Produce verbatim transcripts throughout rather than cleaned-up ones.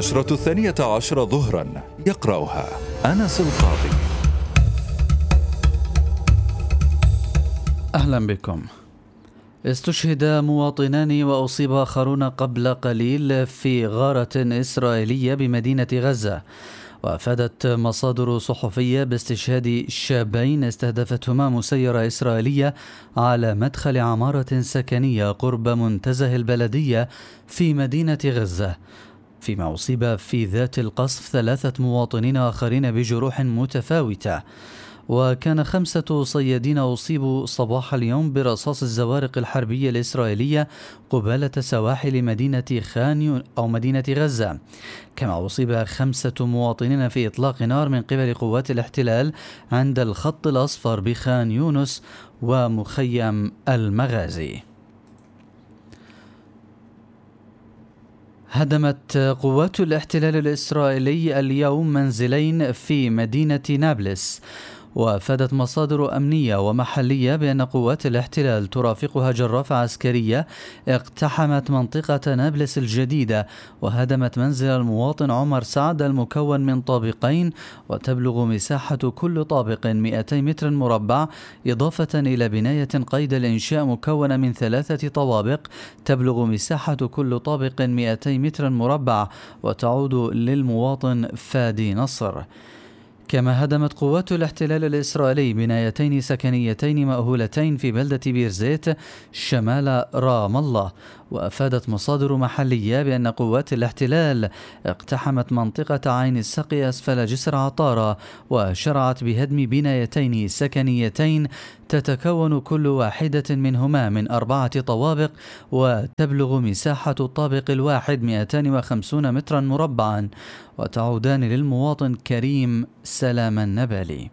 النشرة الثانية عشر ظهرا، يقرأها أنس القاضي. أهلا بكم. استشهد مواطنان وأصيب آخرون قبل قليل في غارة إسرائيلية بمدينة غزة. وأفادت مصادر صحفية باستشهاد شابين استهدفتهما مسيرة إسرائيلية على مدخل عمارة سكنية قرب منتزه البلدية في مدينة غزة، فيما أصيب في ذات القصف ثلاثة مواطنين آخرين بجروح متفاوتة. وكان خمسة صيادين أصيبوا صباح اليوم برصاص الزوارق الحربية الإسرائيلية قبالة سواحل مدينة خان أو مدينة غزة. كما أصيب خمسة مواطنين في إطلاق نار من قبل قوات الاحتلال عند الخط الأصفر بخان يونس ومخيم المغازي. هدمت قوات الاحتلال الإسرائيلي اليوم منزلين في مدينة نابلس. وافادت مصادر أمنية ومحلية بأن قوات الاحتلال ترافقها جرافة عسكرية اقتحمت منطقة نابلس الجديدة وهدمت منزل المواطن عمر سعد المكون من طابقين، وتبلغ مساحة كل طابق مئتي متر مربع، إضافة إلى بناية قيد الإنشاء مكونة من ثلاثة طوابق تبلغ مساحة كل طابق مئتي متر مربع وتعود للمواطن فادي نصر. كما هدمت قوات الاحتلال الإسرائيلي بنايتين سكنيتين مأهولتين في بلدة بيرزيت شمال رام الله. وأفادت مصادر محلية بأن قوات الاحتلال اقتحمت منطقة عين السقي أسفل جسر عطارة وشرعت بهدم بنايتين سكنيتين تتكون كل واحدة منهما من أربعة طوابق، وتبلغ مساحة الطابق الواحد مئتين وخمسين مترا مربعا، وتعودان للمواطن كريم سلام النبالي.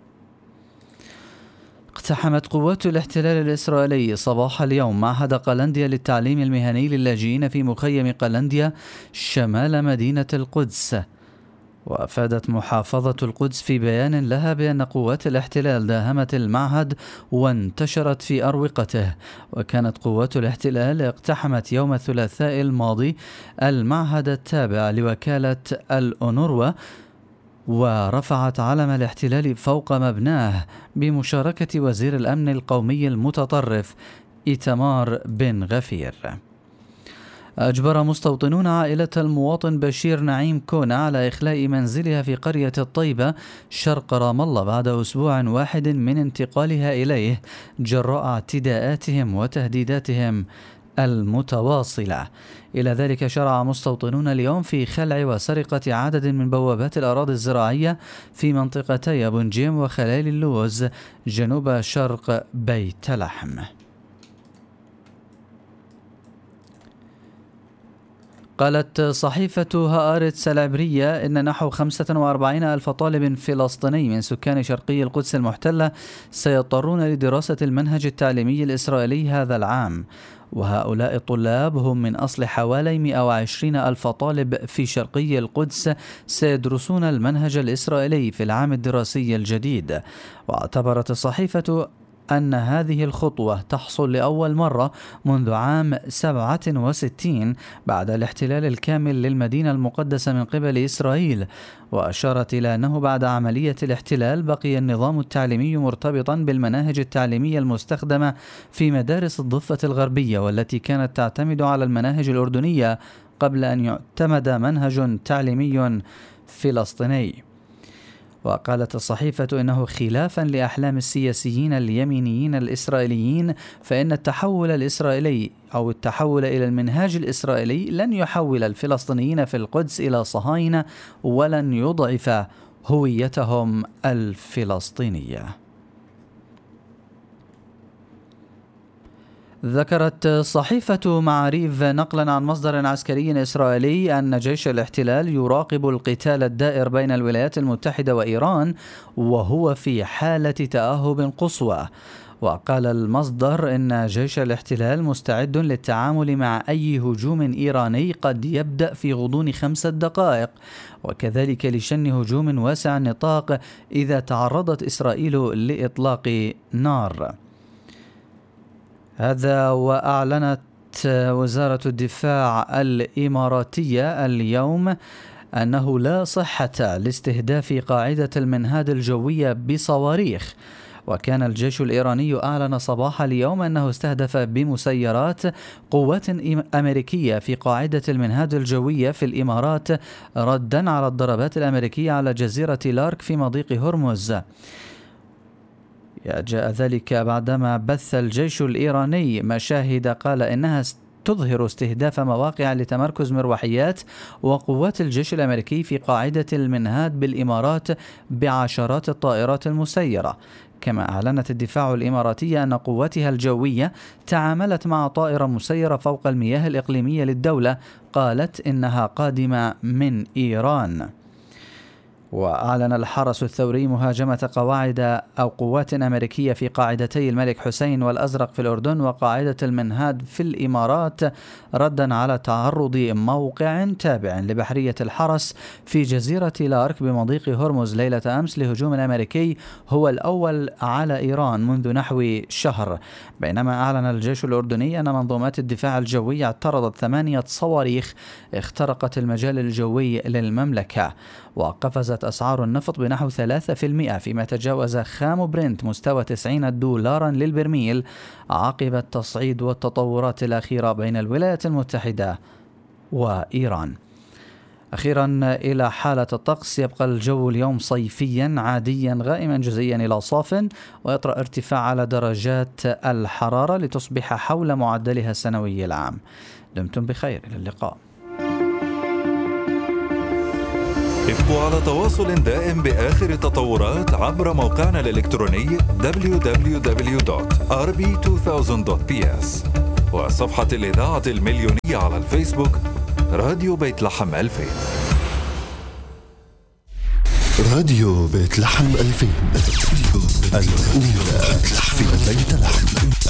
اقتحمت قوات الاحتلال الإسرائيلي صباح اليوم معهد قلنديا للتعليم المهني للاجئين في مخيم قلنديا شمال مدينة القدس. وأفادت محافظة القدس في بيان لها بأن قوات الاحتلال داهمت المعهد وانتشرت في أروقته. وكانت قوات الاحتلال اقتحمت يوم الثلاثاء الماضي المعهد التابع لوكالة الأونروا، ورفعت علم الاحتلال فوق مبناه بمشاركة وزير الأمن القومي المتطرف إيتمار بن غفير. أجبر مستوطنون عائلة المواطن بشير نعيم كونا على إخلاء منزلها في قرية الطيبة شرق رام الله بعد أسبوع واحد من انتقالها إليه جراء اعتداءاتهم وتهديداتهم المتواصلة. إلى ذلك شرع مستوطنون اليوم في خلع وسرقة عدد من بوابات الأراضي الزراعية في منطقتي أبو نجيم وخلال اللوز جنوب شرق بيت لحم. قالت صحيفة هآرتس العبرية إن نحو خمسة وأربعين ألف طالب فلسطيني من سكان شرقي القدس المحتلة سيضطرون لدراسة المنهج التعليمي الإسرائيلي هذا العام، وهؤلاء الطلاب هم من أصل حوالي مئة وعشرين ألف طالب في شرقي القدس سيدرسون المنهج الإسرائيلي في العام الدراسي الجديد. واعتبرت الصحيفة أن هذه الخطوة تحصل لأول مرة منذ عام سبعة وستين بعد الاحتلال الكامل للمدينة المقدسة من قبل إسرائيل. وأشارت إلى أنه بعد عملية الاحتلال بقي النظام التعليمي مرتبطا بالمناهج التعليمية المستخدمة في مدارس الضفة الغربية، والتي كانت تعتمد على المناهج الأردنية قبل أن يعتمد منهج تعليمي فلسطيني. وقالت الصحيفة إنه خلافا لأحلام السياسيين اليمينيين الإسرائيليين، فإن التحول الإسرائيلي أو التحول إلى المنهاج الإسرائيلي لن يحول الفلسطينيين في القدس إلى صهاينة ولن يضعف هويتهم الفلسطينية. ذكرت صحيفة معاريف نقلا عن مصدر عسكري إسرائيلي أن جيش الاحتلال يراقب القتال الدائر بين الولايات المتحدة وإيران وهو في حالة تأهب قصوى. وقال المصدر إن جيش الاحتلال مستعد للتعامل مع أي هجوم إيراني قد يبدأ في غضون خمسة دقائق، وكذلك لشن هجوم واسع النطاق إذا تعرضت إسرائيل لإطلاق نار. هذا وأعلنت وزارة الدفاع الإماراتية اليوم أنه لا صحة لاستهداف قاعدة المنهاد الجوية بصواريخ. وكان الجيش الإيراني أعلن صباح اليوم أنه استهدف بمسيرات قوات أمريكية في قاعدة المنهاد الجوية في الإمارات ردا على الضربات الأمريكية على جزيرة لارك في مضيق هرمز. جاء ذلك بعدما بث الجيش الإيراني مشاهد قال إنها تظهر استهداف مواقع لتمركز مروحيات وقوات الجيش الأمريكي في قاعدة المنهاد بالإمارات بعشرات الطائرات المسيرة. كما أعلنت الدفاع الإماراتية أن قواتها الجوية تعاملت مع طائرة مسيرة فوق المياه الإقليمية للدولة قالت إنها قادمة من إيران. وأعلن الحرس الثوري مهاجمة قواعد أو قوات أمريكية في قاعدتي الملك حسين والأزرق في الأردن وقاعدة المنهاد في الإمارات ردا على تعرض موقع تابع لبحرية الحرس في جزيرة لارك بمضيق هرمز ليلة أمس لهجوم أمريكي هو الأول على إيران منذ نحو شهر. بينما أعلن الجيش الأردني أن منظومات الدفاع الجوي اعترضت ثمانية صواريخ اخترقت المجال الجوي للمملكة. وقفزت أسعار النفط بنحو ثلاثة بالمئة فيما تجاوز خام برنت مستوى تسعين دولارا للبرميل عقب التصعيد والتطورات الأخيرة بين الولايات المتحدة وإيران. أخيرا إلى حالة الطقس، يبقى الجو اليوم صيفيا عاديا غائما جزئيا إلى صاف، ويطرأ ارتفاع على درجات الحرارة لتصبح حول معدلها السنوي العام. دمتم بخير، إلى اللقاء. ابقوا على تواصل دائم بآخر التطورات عبر موقعنا الإلكتروني دبليو دبليو دبليو دوت آر بي ألفين دوت بي إس وصفحة الإذاعة المليونية على الفيسبوك راديو بيت لحم ألفين. راديو بيت لحم ألفين، الأولى في بيت لحم.